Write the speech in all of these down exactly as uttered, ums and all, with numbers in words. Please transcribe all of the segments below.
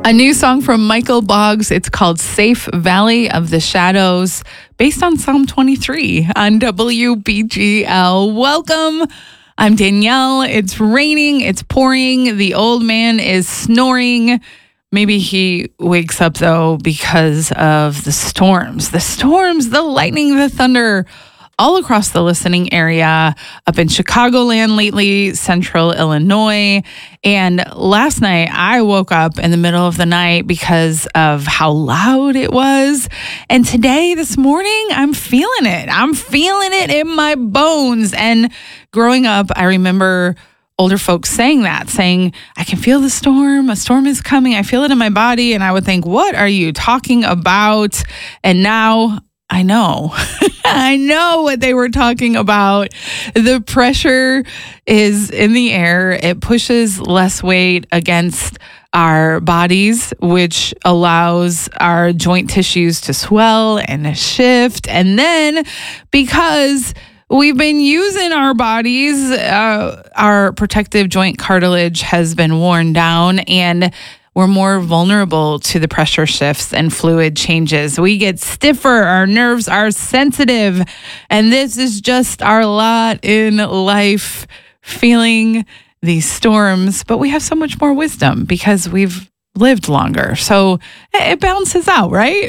A new song from Michael Boggs. It's called Safe Valley of the Shadows, based on Psalm twenty-three on W B G L. Welcome. I'm Danielle. It's raining. It's pouring. The old man is snoring. Maybe he wakes up, though, because of the storms. The storms, the lightning, the thunder, all across the listening area, up in Chicagoland lately, central Illinois. And last night, I woke up in the middle of the night because of how loud it was. And today, this morning, I'm feeling it. I'm feeling it in my bones. And growing up, I remember older folks saying that, saying, I can feel the storm. A storm is coming. I feel it in my body. And I would think, what are you talking about? And now I know. I know what they were talking about. The pressure is in the air. It pushes less weight against our bodies, which allows our joint tissues to swell and shift. And then because we've been using our bodies, uh, our protective joint cartilage has been worn down, and we're more vulnerable to the pressure shifts and fluid changes. We get stiffer, our nerves are sensitive, and this is just our lot in life, feeling these storms. But we have so much more wisdom because we've lived longer. So it balances out, right?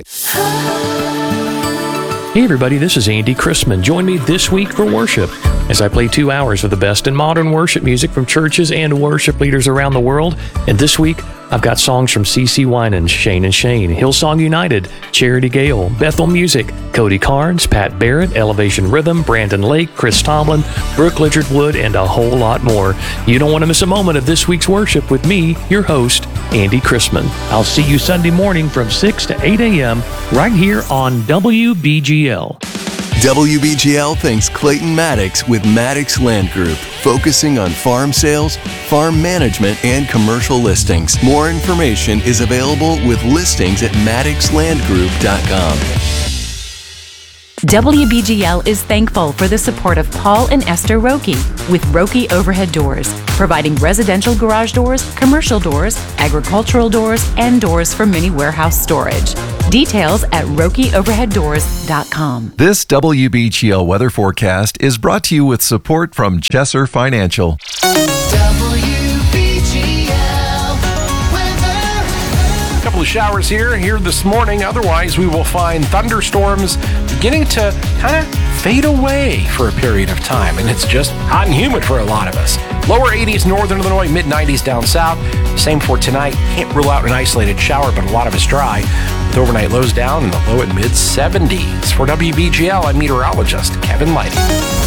Hey everybody, this is Andy Chrisman. Join me this week for worship as I play two hours of the best in modern worship music from churches and worship leaders around the world. And this week, I've got songs from C C Winans, Shane and Shane, Hillsong United, Charity Gale, Bethel Music, Cody Carnes, Pat Barrett, Elevation Rhythm, Brandon Lake, Chris Tomlin, Brooke Lichard Wood, and a whole lot more. You don't want to miss a moment of this week's worship with me, your host, Andy Chrisman. I'll see you Sunday morning from six to eight a.m. right here on W B G L. W B G L thanks Clayton Maddox with Maddox Land Group, focusing on farm sales, farm management, and commercial listings. More information is available with listings at maddox land group dot com. W B G L is thankful for the support of Paul and Esther Roque with Roque Overhead Doors, providing residential garage doors, commercial doors, agricultural doors, and doors for mini warehouse storage. Details at roque overhead doors dot com. This W B G L weather forecast is brought to you with support from Chesser Financial. W B G L weather. A couple of showers here, here this morning. Otherwise, we will find thunderstorms beginning to kind of fade away for a period of time. And it's just hot and humid for a lot of us. Lower eighties northern Illinois, mid nineties down south. Same for tonight. Can't rule out an isolated shower, but a lot of it's dry. With overnight lows down in the low and mid seventies. For W B G L, I'm meteorologist Kevin Lighty.